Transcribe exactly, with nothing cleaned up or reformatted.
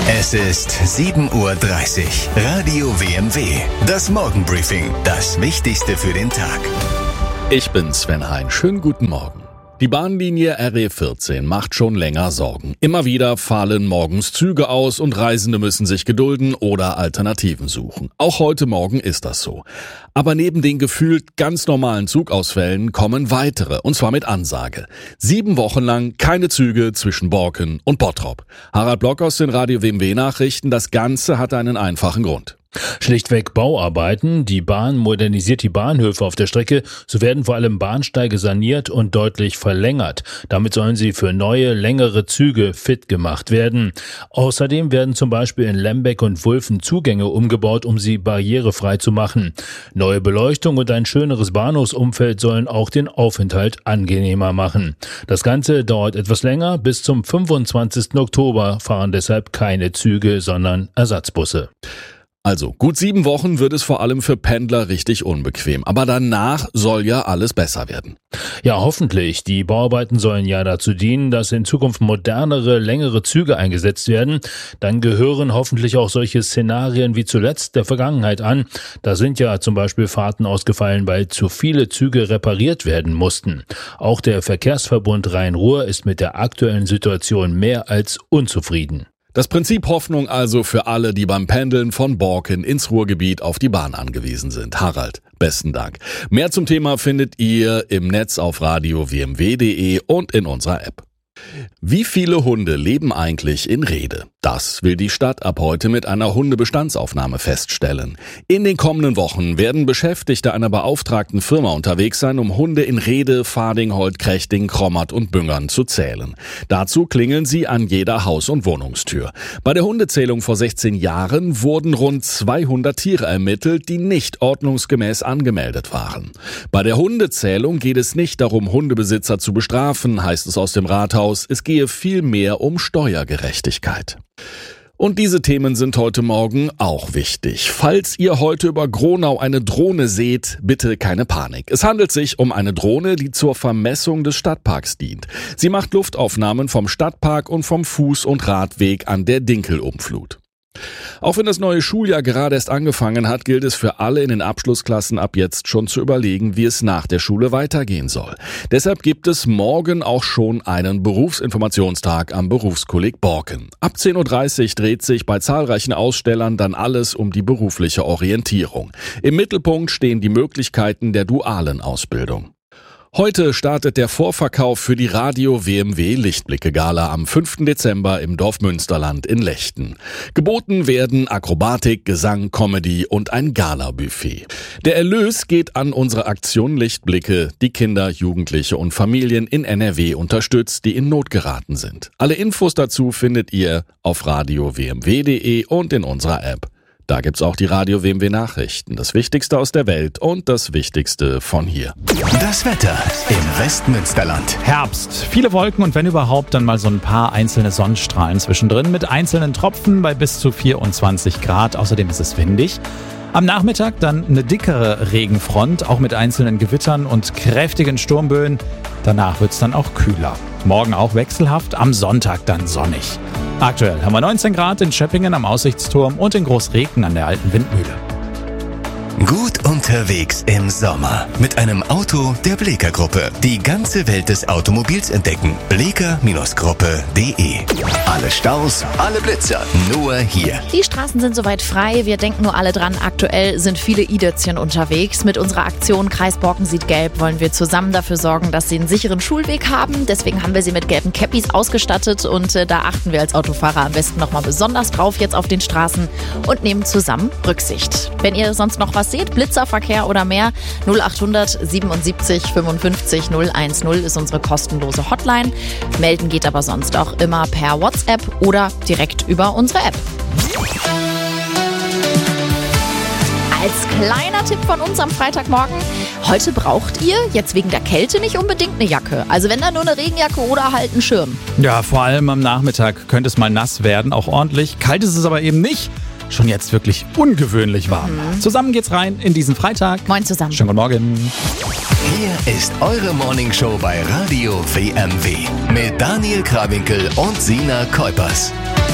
Es ist sieben Uhr dreißig. Radio W M W. Das Morgenbriefing. Das Wichtigste für den Tag. Ich bin Sven Hein. Schönen guten Morgen. Die Bahnlinie R E vierzehn macht schon länger Sorgen. Immer wieder fallen morgens Züge aus und Reisende müssen sich gedulden oder Alternativen suchen. Auch heute Morgen ist das so. Aber neben den gefühlt ganz normalen Zugausfällen kommen weitere, und zwar mit Ansage. Sieben Wochen lang keine Züge zwischen Borken und Bottrop. Harald Block aus den Radio W M W Nachrichten. Das Ganze hat einen einfachen Grund. Schlichtweg Bauarbeiten. Die Bahn modernisiert die Bahnhöfe auf der Strecke. So werden vor allem Bahnsteige saniert und deutlich verlängert. Damit sollen sie für neue, längere Züge fit gemacht werden. Außerdem werden zum Beispiel in Lembeck und Wulfen Zugänge umgebaut, um sie barrierefrei zu machen. Neue Beleuchtung und ein schöneres Bahnhofsumfeld sollen auch den Aufenthalt angenehmer machen. Das Ganze dauert etwas länger. Bis zum fünfundzwanzigsten Oktober fahren deshalb keine Züge, sondern Ersatzbusse. Also, gut sieben Wochen wird es vor allem für Pendler richtig unbequem. Aber danach soll ja alles besser werden. Ja, hoffentlich. Die Bauarbeiten sollen ja dazu dienen, dass in Zukunft modernere, längere Züge eingesetzt werden. Dann gehören hoffentlich auch solche Szenarien wie zuletzt der Vergangenheit an. Da sind ja zum Beispiel Fahrten ausgefallen, weil zu viele Züge repariert werden mussten. Auch der Verkehrsverbund Rhein-Ruhr ist mit der aktuellen Situation mehr als unzufrieden. Das Prinzip Hoffnung also für alle, die beim Pendeln von Borken ins Ruhrgebiet auf die Bahn angewiesen sind. Harald, besten Dank. Mehr zum Thema findet ihr im Netz auf radio w m w punkt d e und in unserer App. Wie viele Hunde leben eigentlich in Rhede? Das will die Stadt ab heute mit einer Hundebestandsaufnahme feststellen. In den kommenden Wochen werden Beschäftigte einer beauftragten Firma unterwegs sein, um Hunde in Rhede, Fadingholt, Krechting, Krommert und Büngern zu zählen. Dazu klingeln sie an jeder Haus- und Wohnungstür. Bei der Hundezählung vor sechzehn Jahren wurden rund zweihundert Tiere ermittelt, die nicht ordnungsgemäß angemeldet waren. Bei der Hundezählung geht es nicht darum, Hundebesitzer zu bestrafen, heißt es aus dem Rathaus. Es gehe vielmehr um Steuergerechtigkeit. Und diese Themen sind heute Morgen auch wichtig. Falls ihr heute über Gronau eine Drohne seht, bitte keine Panik. Es handelt sich um eine Drohne, die zur Vermessung des Stadtparks dient. Sie macht Luftaufnahmen vom Stadtpark und vom Fuß- und Radweg an der Dinkelumflut. Auch wenn das neue Schuljahr gerade erst angefangen hat, gilt es für alle in den Abschlussklassen ab jetzt schon zu überlegen, wie es nach der Schule weitergehen soll. Deshalb gibt es morgen auch schon einen Berufsinformationstag am Berufskolleg Borken. Ab zehn Uhr dreißig dreht sich bei zahlreichen Ausstellern dann alles um die berufliche Orientierung. Im Mittelpunkt stehen die Möglichkeiten der dualen Ausbildung. Heute startet der Vorverkauf für die Radio W M W Lichtblicke Gala am fünften Dezember im Dorf Münsterland in Lechten. Geboten werden Akrobatik, Gesang, Comedy und ein Gala-Buffet. Der Erlös geht an unsere Aktion Lichtblicke, die Kinder, Jugendliche und Familien in N R W unterstützt, die in Not geraten sind. Alle Infos dazu findet ihr auf radio w m w punkt d e und in unserer App. Da gibt's auch die Radio W M W Nachrichten, das Wichtigste aus der Welt und das Wichtigste von hier. Das Wetter im Westmünsterland. Herbst, viele Wolken und wenn überhaupt, dann mal so ein paar einzelne Sonnenstrahlen zwischendrin mit einzelnen Tropfen bei bis zu vierundzwanzig Grad. Außerdem ist es windig. Am Nachmittag dann eine dickere Regenfront, auch mit einzelnen Gewittern und kräftigen Sturmböen. Danach wird's dann auch kühler. Morgen auch wechselhaft, am Sonntag dann sonnig. Aktuell haben wir neunzehn Grad in Schöppingen am Aussichtsturm und in Großreken an der alten Windmühle. Gut unterwegs im Sommer mit einem Auto der Bleeker Gruppe. Die ganze Welt des Automobils entdecken. bleeker Gruppe punkt d e. Alle Staus, alle Blitzer, nur hier. Die Straßen sind soweit frei. Wir denken nur alle dran, aktuell sind viele i-Dötzchen unterwegs. Mit unserer Aktion Kreis Borken sieht gelb wollen wir zusammen dafür sorgen, dass sie einen sicheren Schulweg haben. Deswegen haben wir sie mit gelben Cappies ausgestattet und äh, da achten wir als Autofahrer am besten nochmal besonders drauf jetzt auf den Straßen und nehmen zusammen Rücksicht. Wenn ihr sonst noch was seht, Blitzerverkehr oder mehr, null achthundert siebenundsiebzig fünfundfünfzig null eins null ist unsere kostenlose Hotline. Melden geht aber sonst auch immer per WhatsApp oder direkt über unsere App. Als kleiner Tipp von uns am Freitagmorgen, heute braucht ihr jetzt wegen der Kälte nicht unbedingt eine Jacke. Also wenn dann nur eine Regenjacke oder halt einen Schirm. Ja, vor allem am Nachmittag könnte es mal nass werden, auch ordentlich. Kalt ist es aber eben nicht. Schon jetzt wirklich ungewöhnlich warm. Mhm. Zusammen geht's rein in diesen Freitag. Moin zusammen. Schönen guten Morgen. Hier ist eure Morningshow bei Radio W M W mit Daniel Krawinkel und Sina Kuipers.